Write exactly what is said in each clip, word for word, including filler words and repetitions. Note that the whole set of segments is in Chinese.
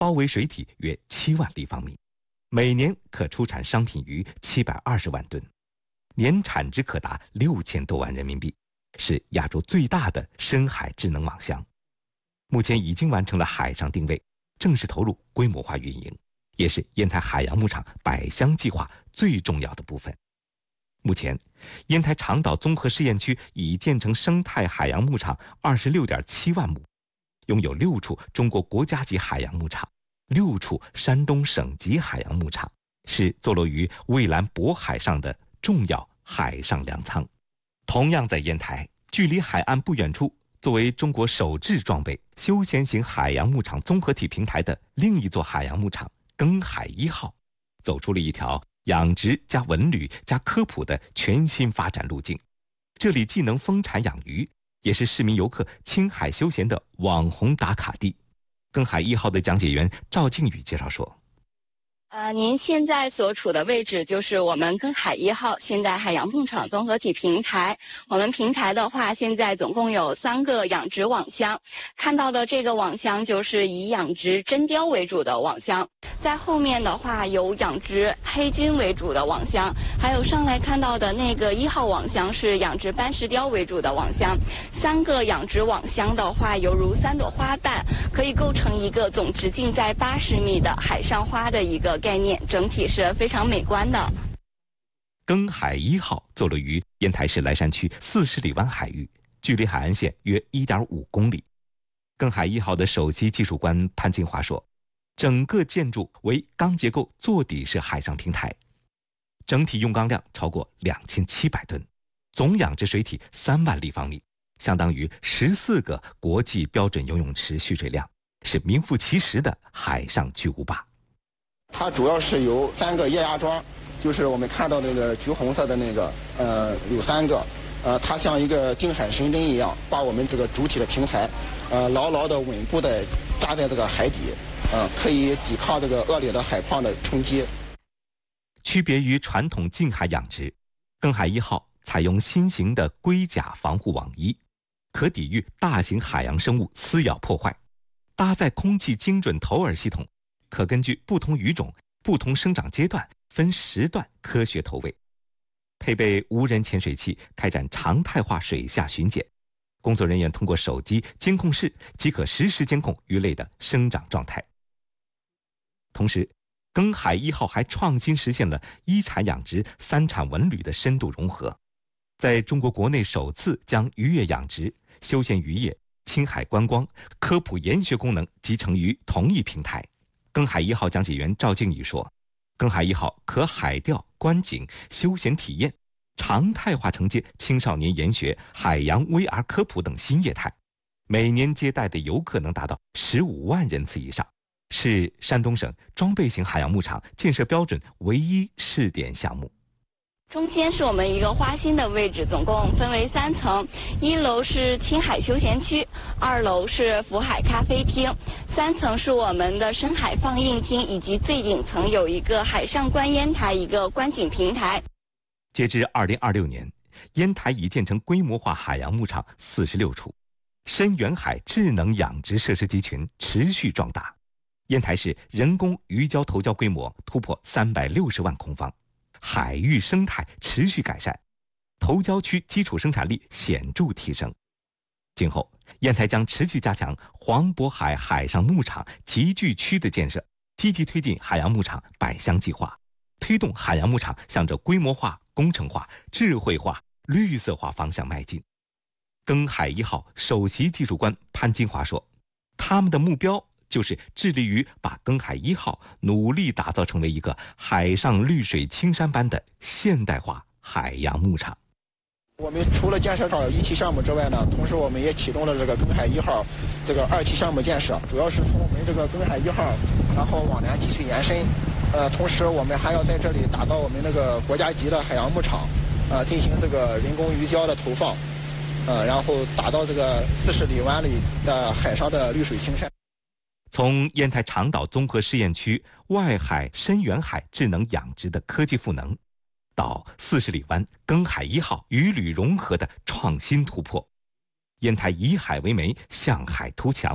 包围水体约七万立方米，每年可出产商品逾七百二十万吨，年产值可达六千多万人民币，是亚洲最大的深海智能网箱。目前已经完成了海上定位，正式投入规模化运营，也是烟台海洋牧场百箱计划最重要的部分。目前，烟台长岛综合试验区已建成生态海洋牧场二十六点七万亩，拥有六处中国国家级海洋牧场，六处山东省级海洋牧场，是坐落于蔚蓝渤海上的重要海上粮仓。同样在烟台，距离海岸不远处，作为中国首制装备休闲型海洋牧场综合体平台的另一座海洋牧场庚海一号，走出了一条养殖加文旅加科普的全新发展路径。这里既能丰产养鱼，也是市民游客青海休闲的网红打卡地。庚海一号的讲解员赵靖宇介绍说， 呃，您现在所处的位置就是我们庚海一号现代海洋牧场综合体平台。我们平台的话，现在总共有三个养殖网箱，看到的这个网箱就是以养殖真鲷为主的网箱，在后面的话有养殖黑鲟为主的网箱，还有上来看到的那个一号网箱是养殖斑石鲷为主的网箱。三个养殖网箱的话，犹如三朵花瓣，可以构成一个总直径在八十米的海上花的一个概念，整体是非常美观的。 庚海一号坐落于烟台市莱山区四十里湾海域，距离海岸线约 一点五公里。庚海一号的首席技术官潘金华说，整个建筑为钢结构座底式海上平台，整体用钢量超过两千七百吨，总养殖水体三万立方米，相当于十四个国际标准游泳池蓄水量，是名副其实的海上巨无霸。 它主要是由三个液压桩，就是我们看到那个橘红色的那个，呃，有三个，呃，它像一个定海神针一样，把我们这个主体的平台，呃，牢牢的稳固的扎在这个海底，呃，可以抵抗这个恶劣的海况的冲击。 区别于传统近海养殖，庚海一号采用新型的龟甲防护网衣，可抵御大型海洋生物撕咬破坏，搭载空气精准投饵系统，可根据不同鱼种、不同生长阶段分时段科学投喂，配备无人潜水器开展常态化水下巡检，工作人员通过手机监控室即可实时监控鱼类的生长状态。同时，庚海一号还创新实现了一产养殖、三产文旅的深度融合，在中国国内首次将渔业养殖、休闲渔业、青海观光、科普研学功能集成于同一平台。庚海一号讲解员赵靖宇说，庚海一号可海钓、观景、休闲体验，常态化承接青少年研学、海洋 V R 科普等新业态，每年接待的游客能达到十五万人次以上，是山东省装备型海洋牧场建设标准唯一试点项目。 中间是我们一个花心的位置，总共分为三层，一楼是青海休闲区，二楼是福海咖啡厅，三层是我们的深海放映厅，以及最顶层有一个海上观烟台一个观景平台。 截至二零二六年，烟台已建成规模化海洋牧场四十六处，深远海智能养殖设施集群持续壮大，烟台市人工鱼礁投礁规模突破三百六十万空方，海域生态持续改善，投礁区基础生产力显著提升。今后，烟台将持续加强黄渤海海上牧场集聚区的建设，积极推进海洋牧场百箱计划，推动海洋牧场向着规模化、工程化、智慧化、绿色化方向迈进。庚海一号首席技术官潘金华说，他们的目标就是致力于把庚海一号努力打造成为一个海上绿水青山般的现代化海洋牧场。 我们除了建设好一期项目之外呢，同时我们也启动了这个庚海一号这个二期项目建设，主要是从我们这个庚海一号，然后往南继续延伸。呃，同时我们还要在这里打造我们那个国家级的海洋牧场，呃，进行这个人工鱼礁的投放，呃，然后打造这个四十里湾里的海上的绿水青山。 从烟台长岛综合试验区外海深远海智能养殖的科技赋能，到四十里湾庚海一号鱼旅融合的创新突破，烟台以海为媒，向海图强，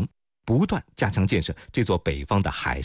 不断加强建设这座北方的海